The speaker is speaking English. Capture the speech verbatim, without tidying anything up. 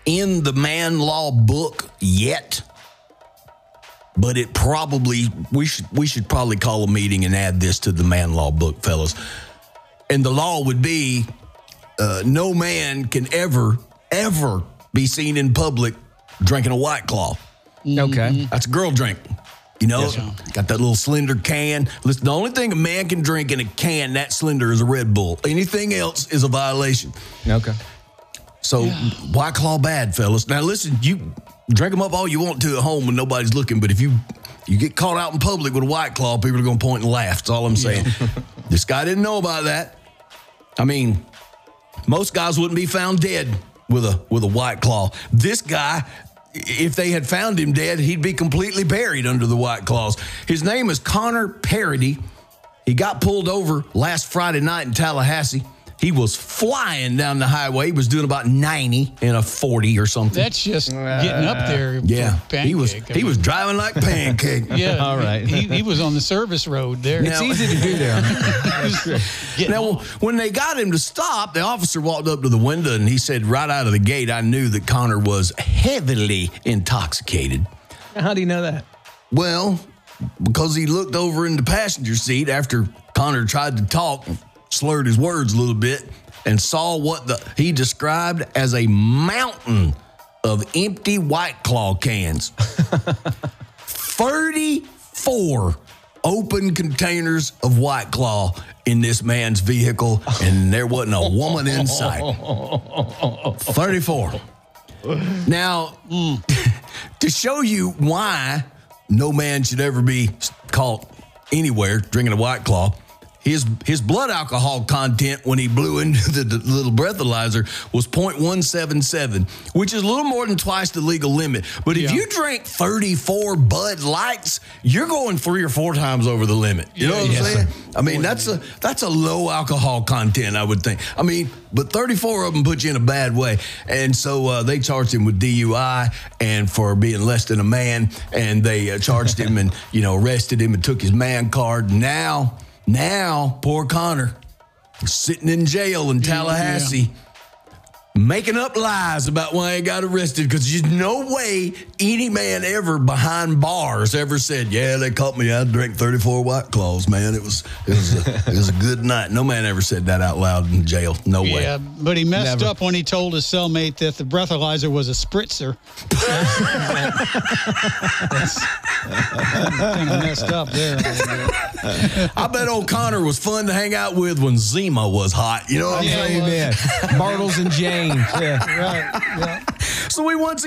in the man law book yet, but it probably, we should, we should probably call a meeting and add this to the man law book, fellas. And the law would be uh, no man can ever, ever be seen in public drinking a White Claw. Okay. That's a girl drink. You know, Yes, got that little slender can. Listen, the only thing a man can drink in a can that slender is a Red Bull. Anything else is a violation. Okay. So, yeah. White Claw bad, fellas. Now, listen, you drink them up all you want to at home when nobody's looking, but if you you get caught out in public with a White Claw, people are going to point and laugh. That's all I'm saying. Yeah. This guy didn't know about that. I mean, most guys wouldn't be found dead with a with a White Claw. This guy, if they had found him dead, he'd be completely buried under the White Claws. His name is Connor Parody. He got pulled over last Friday night in Tallahassee. He was flying down the highway. He was doing about ninety in a forty or something. That's just getting up there. Yeah, pancake. he was I he mean, was driving like pancake. Yeah, all right. He, he was on the service road there. It's easy to do there. Now, when they got him to stop, the officer walked up to the window and he said, right out of the gate, I knew that Connor was heavily intoxicated. How do you know that? Well, because he looked over in the passenger seat after Connor tried to talk, slurred his words a little bit, and saw what the he described as a mountain of empty White Claw cans. thirty-four open containers of White Claw in this man's vehicle, and there wasn't a woman in sight. thirty-four. Now, to show you why no man should ever be caught anywhere drinking a White Claw, His his blood alcohol content when he blew into the, the little breathalyzer was point one seven seven, which is a little more than twice the legal limit. But if Yeah. you drink thirty-four Bud Lights, you're going three or four times over the limit. You know what I'm Yes, saying? sir. I mean, that's a that's a low alcohol content, I would think. I mean, but thirty-four of them put you in a bad way. And so uh, they charged him with D U I and for being less than a man. And they uh, charged him and, you know, arrested him and took his man card. Now... Now, poor Connor is sitting in jail in Tallahassee, yeah. making up lies about why he got arrested, because there's no way any man ever behind bars ever said, yeah, they caught me. I drank thirty-four White Claws, man. It was it was a, it was a good night. No man ever said that out loud in jail. No way. Yeah, but he messed Never. up when he told his cellmate that the breathalyzer was a spritzer. Kind of messed up there. I bet old Connor was fun to hang out with when Zima was hot. You know what I'm Yeah, saying? well. Amen. Bartles and James. Yeah. Right. Yeah. So we once